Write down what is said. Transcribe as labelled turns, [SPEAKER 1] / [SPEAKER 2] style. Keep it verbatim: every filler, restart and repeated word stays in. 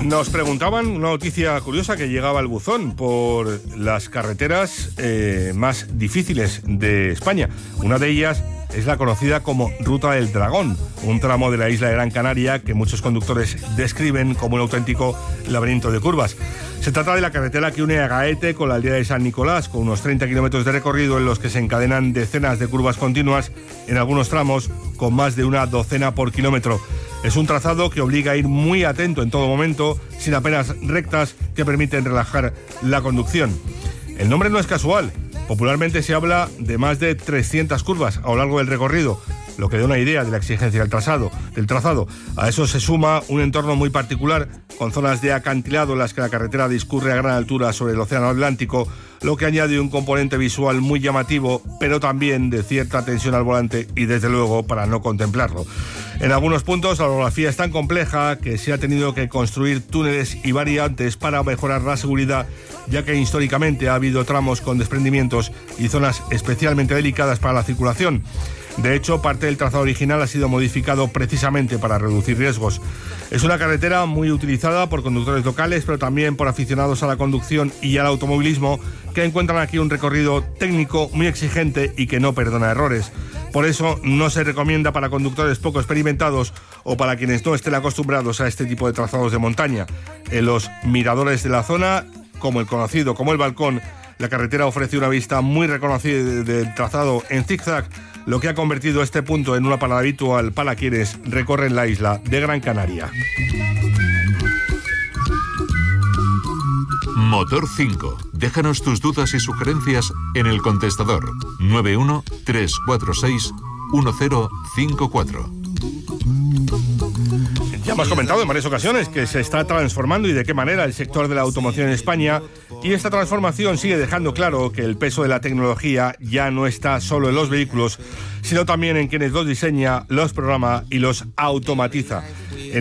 [SPEAKER 1] Nos preguntaban una noticia curiosa que llegaba al buzón por las carreteras eh, más difíciles de España. Una de ellas es la conocida como Ruta del Dragón, un tramo de la isla de Gran Canaria que muchos conductores describen como un auténtico laberinto de curvas. Se trata de la carretera que une a Gaete con la aldea de San Nicolás, con unos treinta kilómetros de recorrido en los que se encadenan decenas de curvas continuas, en algunos tramos con más de una docena por kilómetro. Es un trazado que obliga a ir muy atento en todo momento, sin apenas rectas que permiten relajar la conducción. El nombre no es casual. Popularmente se habla de más de trescientas curvas a lo largo del recorrido, lo que da una idea de la exigencia del trazado, del trazado. A eso se suma un entorno muy particular, con zonas de acantilado en las que la carretera discurre a gran altura sobre el Océano Atlántico, lo que añade un componente visual muy llamativo, pero también de cierta tensión al volante y desde luego para no contemplarlo. En algunos puntos la orografía es tan compleja que se ha tenido que construir túneles y variantes para mejorar la seguridad, ya que históricamente ha habido tramos con desprendimientos y zonas especialmente delicadas para la circulación. De hecho, parte del trazado original ha sido modificado precisamente para reducir riesgos. Es una carretera muy utilizada por conductores locales, pero también por aficionados a la conducción y al automovilismo, que encuentran aquí un recorrido técnico muy exigente y que no perdona errores. Por eso no se recomienda para conductores poco experimentados o para quienes no estén acostumbrados a este tipo de trazados de montaña. En los miradores de la zona, como el conocido como el Balcón, la carretera ofrece una vista muy reconocida del trazado en zigzag, lo que ha convertido este punto en una parada habitual para quienes recorren la isla de Gran Canaria.
[SPEAKER 2] Motor cinco. Déjanos tus dudas y sugerencias en el contestador nueve uno tres cuatro seis uno cero cinco cuatro.
[SPEAKER 1] Ya hemos comentado en varias ocasiones que se está transformando y de qué manera el sector de la automoción en España, y esta transformación sigue dejando claro que el peso de la tecnología ya no está solo en los vehículos, sino también en quienes los diseña, los programa y los automatiza.